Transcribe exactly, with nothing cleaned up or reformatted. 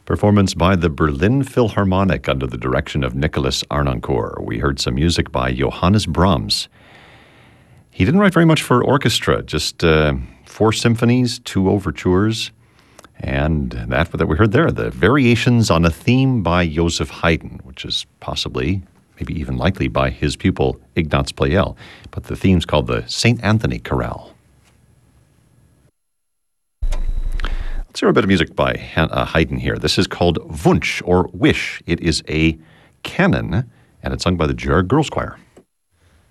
Performance by the Berlin Philharmonic under the direction of Nicholas Arnoncourt. We heard some music by Johannes Brahms. He didn't write very much for orchestra, just uh, four symphonies, two overtures, and that that we heard there, the Variations on a Theme by Joseph Haydn, which is possibly, maybe even likely, by his pupil Ignaz Pleyel. But the theme's called the Saint Anthony Chorale. Let's hear a bit of music by Haydn here. This is called Wunsch, or Wish. It is a canon, and it's sung by the Gerard Girls Choir.